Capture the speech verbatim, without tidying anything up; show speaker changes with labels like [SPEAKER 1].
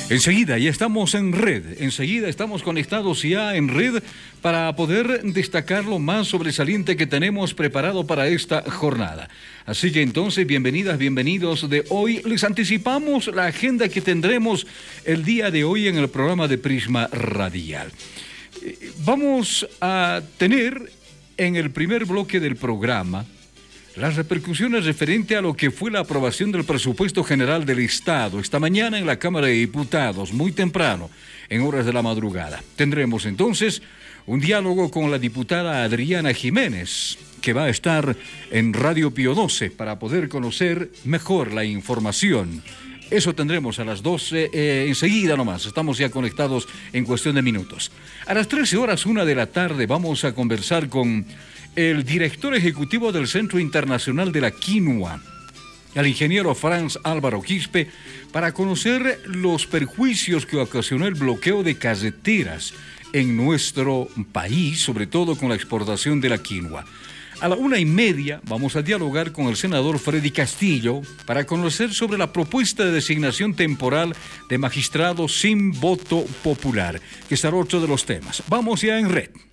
[SPEAKER 1] Enseguida ya estamos en red, enseguida estamos conectados ya en red para poder destacar lo más sobresaliente que tenemos preparado para esta jornada. Así que entonces, bienvenidas, bienvenidos de hoy. Les anticipamos la agenda que tendremos el día de hoy en el programa de Prisma Radial. Vamos a tener en el primer bloque del programa las repercusiones referente a lo que fue la aprobación del presupuesto general del Estado esta mañana en la Cámara de Diputados, muy temprano, en horas de la madrugada. Tendremos entonces un diálogo con la diputada Adriana Jiménez, que va a estar en Radio Pío doce para poder conocer mejor la información. Eso tendremos a las doce, eh, enseguida nomás, estamos ya conectados en cuestión de minutos. A las trece horas, una de la tarde, vamos a conversar con el director ejecutivo del Centro Internacional de la Quinoa, el ingeniero Franz Álvaro Quispe, para conocer los perjuicios que ocasionó el bloqueo de carreteras en nuestro país, sobre todo con la exportación de la quinoa. A la una y media vamos a dialogar con el senador Freddy Castillo para conocer sobre la propuesta de designación temporal de magistrados sin voto popular, que será otro de los temas. Vamos ya en red.